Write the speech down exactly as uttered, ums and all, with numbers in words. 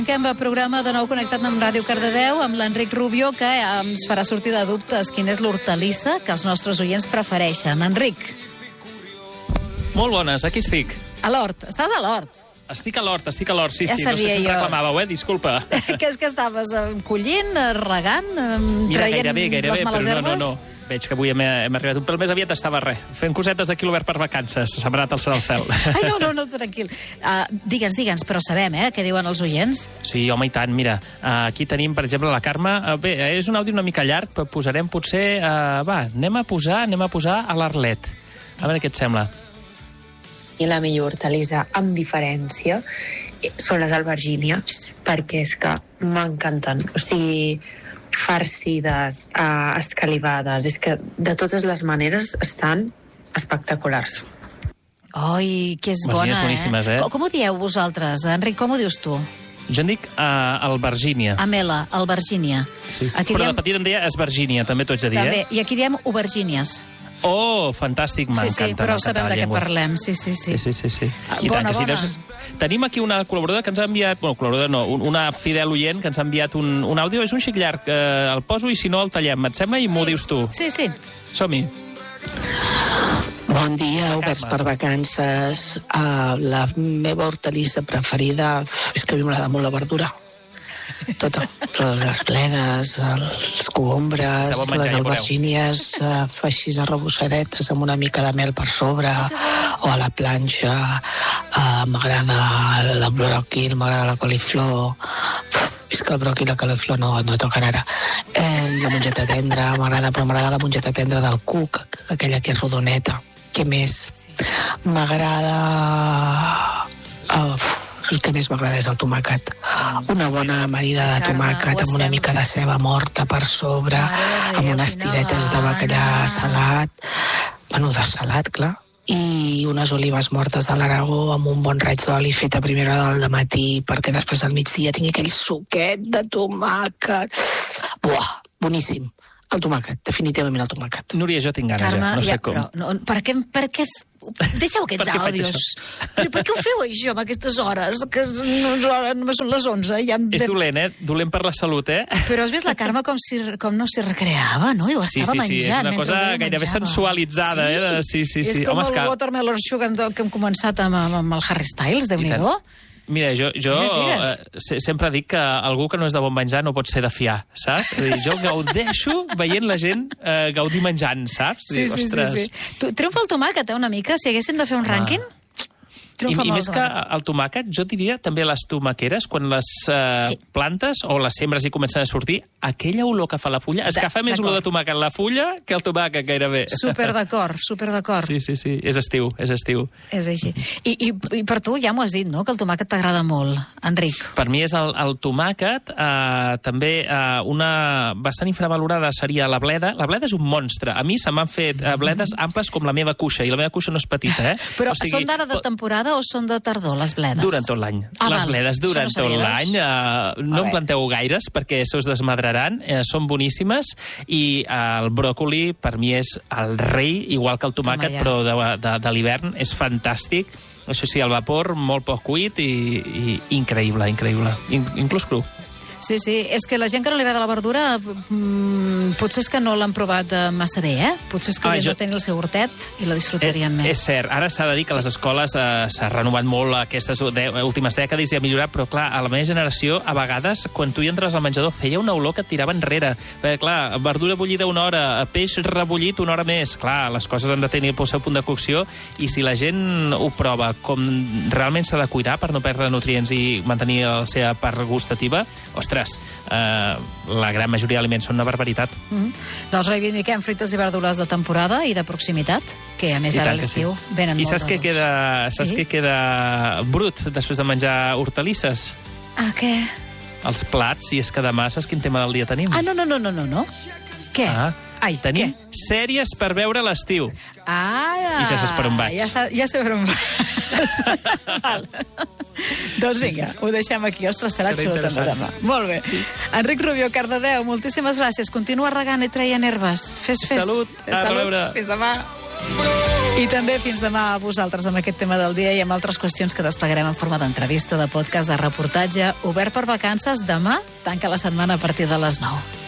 Tanquem el programa de nou connectat amb Ràdio Cardedeu amb l'Enric Rubio, que ens farà sortir de dubtes quina és l'hortalissa que els nostres oients prefereixen. Enric. Molt bones, aquí estic. A l'hort. Estàs a l'hort? Estic a l'hort, estic a l'hort, sí, Ja sí. No sé sabia si em jo. reclamàveu, eh? Disculpa. Que és que estaves eh, collint, eh, regant, eh, Mira, traient gairebé, gairebé, les males però no, herbes? no, no. Veig que avui hem, hem arribat un pèl més aviat, estava res. Fent cosetes de quilobert per vacances. S'ha anat al cel al cel. Ai, no, no, no, tranquil. Uh, digue'ns, digue'ns, però sabem, eh, què diuen els oients. Sí, home, i tant. Mira, uh, aquí tenim, per exemple, la Carme. Uh, bé, és un àudio una mica llarg, però posarem potser... Uh, va, anem a posar, anem a posar a l'Arlet. A veure què et sembla. I la millor hortalissa, amb diferència, són les albergínies, perquè és que m'encanten. O sigui, farcides, eh, escalivades, és que de totes les maneres estan espectaculars. Ai, que és Albergínies bona, boníssimes, eh? Com, com ho dieu vosaltres, Enric? Com ho dius tu? Jo en dic uh, albergínia. Amela, albergínia. Sí. Aquí Però diem... de petit em deia esbergínia, també t'ho haig de dir, També, eh? i aquí diem aubergínies. Oh, fantàstic, Sí, m'encanta. sí, però m'encanta sabem la de què llengua. parlem. Sí, sí, sí. Sí, sí, sí. sí. Ah, I bona, tant que sí. bona. Deus... Tenim aquí una col·laboradora que ens ha enviat... Bueno, col·laboradora no, un- una fidel oient que ens ha enviat un, un àudio. És un xic llarg, eh, el poso i si no el tallem, et sembla? I m'ho dius tu. Sí, sí. Som-hi. Bon dia, oberts per vacances. Uh, la meva hortalissa preferida és que a mi m'agrada molt la verdura. Tota. Les bledes, els cogombres, Està bon menjar, les ja veureu. albergínies, uh, així arrebossadetes amb una mica de mel per sobre, o a la planxa. Uh, m'agrada el bròquil, m'agrada la coliflor. És que el bròquil i la coliflor no, no toquen ara. Eh, la mongeta tendra, m'agrada, però m'agrada la mongeta tendra del cuc, aquella que és rodoneta. Què més? M'agrada... Uh, el que més m'agrada és el tomàquet. Una bona amanida de Carme, tomàquet ho amb una estem- mica de ceba morta per sobre, Mare de amb Déu, unes quina tiretes de bacallà gana. salat, bueno, de salat, clar, i unes olives mortes de l'Aragó amb un bon raig d'oli fet a primera hora del matí perquè després al migdia tingui aquell suquet de tomàquet. Buah, boníssim. El tomàquet, definitivament el tomàquet. Núria, jo tinc ganes Carme, ja. No sé ja, com. però no, per què... Per què deixeu aquests Per què faig àudios. això? Però per què ho feu, això, amb aquestes hores? Que no, només són les onze. Ja em... És dolent, eh? Dolent per la salut, eh? Però has vist la Carme com, si, com no s'hi recreava, no? I ho Sí, estava sí, sí, és menjant. una mentre cosa ella gairebé menjava. sensualitzada, eh, de- sí, sí, sí. És com Home, és el que- Watermelon Sugar del que hem començat amb, amb el Harry Styles, Déu-n'hi-do. Mira, jo, jo Digues, digues. eh, se- sempre dic que algú que no és de bon menjar no pot ser de fiar, saps? És a dir, jo gaudeixo veient la gent eh, gaudir menjant, saps? Sí, sí, sí, Ostres. sí. Tu, triomfa el tomàquet, eh, una mica? Si haguéssim de fer un rànquing, I, triomfa I molt més el que tomàquet. el tomàquet, jo diria també les tomaqueres, quan les eh, Sí. plantes o les sembres hi comencen a sortir, aquella olor que fa la fulla, és De- que fa més olor de d'acord. tomàquet la fulla que el tomàquet gairebé. Super d'acord, super d'acord. Sí, sí, sí, és estiu, és estiu. És així. I, i, I per tu ja m'ho has dit, no?, que el tomàquet t'agrada molt, Enric. Per mi és el, el tomàquet, eh, també eh, una bastant infravalorada seria la bleda. La bleda és un monstre. A mi se m'han fet eh, bledes amples com la meva cuixa, i la meva cuixa no és petita, eh? Però O sigui, són d'ara de pot- temporada o són de tardor, les bledes? Duren tot l'any. Ah, les val. bledes duren Això no tot sabia, l'any. veus? Uh, no A en veure. planteu gaires perquè se us desmadraran. Uh, són boníssimes. I uh, el bròcoli, per mi, és el rei, igual que el tomàquet, Toma ja. però de, de, de l'hivern. És fantàstic. Això sí, al vapor, molt poc cuit i, i increïble, increïble. In, inclús cru. Sí, sí, és que la gent que no li agrada la verdura mmm, potser és que no l'han provat eh, massa bé, eh? Potser és que Ah, haurien jo- de tenir el seu hortet i la disfrutarien Eh, més. És cert, ara s'ha de dir que les escoles eh, s'ha renovat molt aquestes de, últimes dècades i ha millorat, però clar, a la meva generació, a vegades, quan tu hi entres al menjador, feia una olor que et tirava enrere. Perquè, clar, verdura bullida una hora, peix rebullit una hora més. Clar, les coses han de tenir el seu punt de cocció i si la gent ho prova com realment s'ha de cuidar per no perdre nutrients i mantenir la seva part gustativa, ostres, eh, la gran majoria d'aliments són una barbaritat. Mm -hmm. Doncs reivindiquem fruites i verdures de temporada i de proximitat, que a més I ara a tant que l'estiu sí. venen I molt saps de què gust. queda, saps Sí? què queda brut després de menjar hortalisses? Ah, què? Els plats, i és que demà saps quin tema del dia tenim? Ah, no, no, no, no, no, no. Què? Ah, Ai, tenim què? sèries per veure a l'estiu. Ah, I ja saps per on vaig. Ja, sa- ja sé per on vaig. Val. Doncs vinga, ho deixem aquí. Ostres, serà, Serà xulo també interessant. demà. Molt bé. Sí. Enric Rubio, Cardedeu, moltíssimes gràcies. Continua regant i traient herbes. Fes, fes. Salut. Fes A salut. reveure. Fins demà. I també fins demà a vosaltres amb aquest tema del dia i amb altres qüestions que desplegarem en forma d'entrevista, de podcast, de reportatge, obert per vacances. Demà tanca la setmana a partir de les nou.